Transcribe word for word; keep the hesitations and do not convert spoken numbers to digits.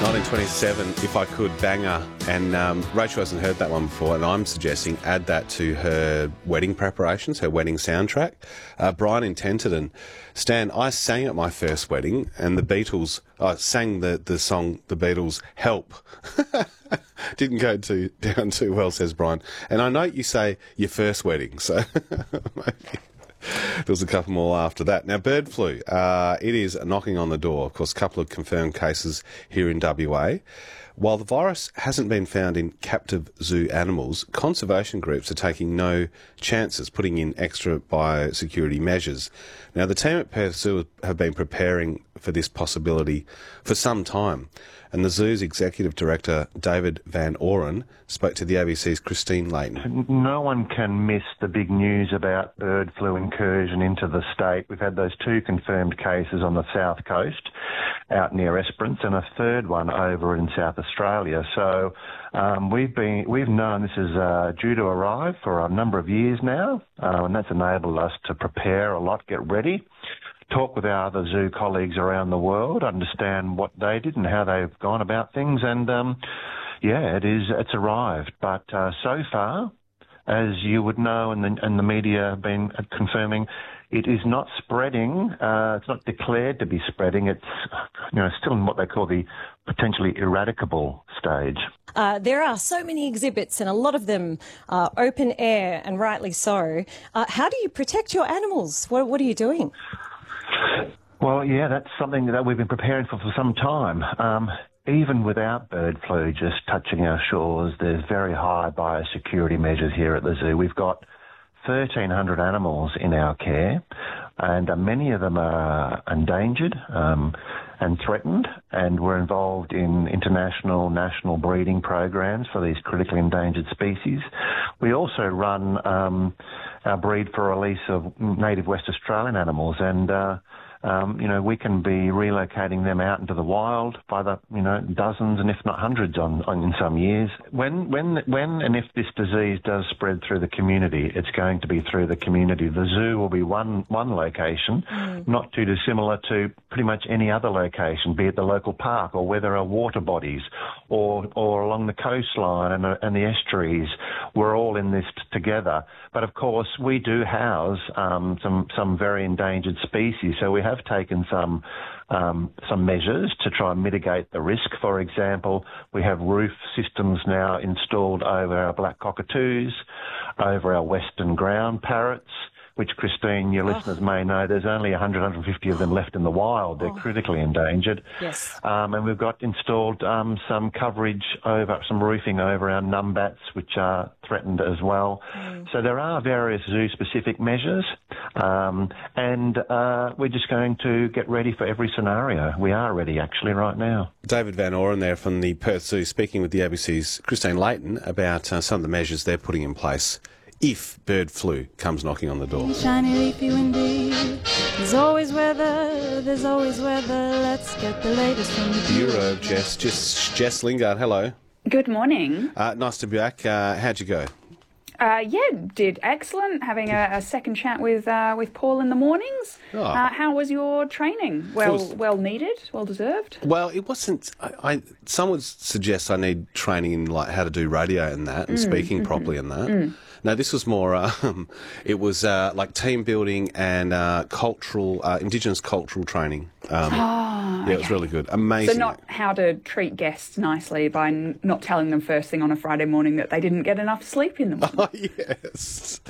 nineteen twenty-seven, If I Could, banger. And um, Rachel hasn't heard that one before, and I'm suggesting add that to her wedding preparations, her wedding soundtrack. Uh, Brian in Tenterden. Stan, I sang at my first wedding, and the Beatles, I sang the, the song, the Beatles, Help. Didn't go too down too well, says Brian. And I note you say your first wedding, so maybe there was a couple more after that. Now, bird flu, uh, it is knocking on the door. Of course, a couple of confirmed cases here in W A. While the virus hasn't been found in captive zoo animals, conservation groups are taking no chances, putting in extra biosecurity measures. Now, the team at Perth Zoo have been preparing for this possibility for some time, and the zoo's executive director, David Van Oren, spoke to the A B C's Christine Layton. No one can miss the big news about bird flu incursion into the state. We've had those two confirmed cases on the south coast, out near Esperance, and a third one over in South Australia. So um, we've been we've known this is uh, due to arrive for a number of years now, uh, and that's enabled us to prepare a lot, get ready, talk with our other zoo colleagues around the world, understand what they did and how they've gone about things, and um, yeah, it is it's arrived. But uh, so far, as you would know, and the, and the media have been confirming, it is not spreading. Uh, it's not declared to be spreading. It's you know still in what they call the potentially eradicable stage. Uh, there are so many exhibits, and a lot of them are open air, and rightly so. Uh, how do you protect your animals? What, what are you doing? Well, yeah, that's something that we've been preparing for for some time. Um, even without bird flu just touching our shores, there's very high biosecurity measures here at the zoo. We've got thirteen hundred animals in our care, and uh, many of them are endangered um, and threatened, and we're involved in international, national breeding programs for these critically endangered species. We also run um, our breed for release of native West Australian animals, and uh, Um, you know, we can be relocating them out into the wild by the, you know, dozens and if not hundreds on, on in some years. When, when, when and if this disease does spread through the community, it's going to be through the community. The zoo will be one, one location, mm. not too dissimilar to pretty much any other location, be it the local park or where there are water bodies or, or along the coastline and, and the estuaries. We're all in this t- together. But of course, we do house um, some, some very endangered species, so we have taken some um, some measures to try and mitigate the risk. For example, we have roof systems now installed over our black cockatoos, over our western ground parrots, which, Christine, your oh. listeners may know, there's only one hundred, one hundred fifty of them left in the wild. They're oh. critically endangered. Yes. Um, and we've got installed um, some coverage over, some roofing over our numbats, which are threatened as well. Mm. So there are various zoo-specific measures, um, and uh, we're just going to get ready for every scenario. We are ready, actually, right now. David Van Oren there from the Perth Zoo, speaking with the A B C's Christine Layton about uh, some of the measures they're putting in place if bird flu comes knocking on the door. Shiny, leafy, windy. There's always weather. There's always weather. Let's get the latest from the Bureau. Jess, Jess, Jess Lingard, hello. Good morning. Uh, nice to be back. Uh, how'd you go? Uh, yeah, did excellent. Having a, a second chat with uh, with Paul in the mornings. Oh. Uh, how was your training? Well, was, well needed, well deserved. Well, it wasn't. I, I some would suggest I need training in like how to do radio and that, and mm, speaking mm-hmm. properly and that. Mm. No, this was more. Um, it was uh, like team building and uh, cultural, uh, Indigenous cultural training. Um, oh, yeah, okay. It was really good. Amazing. So not how to treat guests nicely by n- not telling them first thing on a Friday morning that they didn't get enough sleep in the morning. Oh, yes.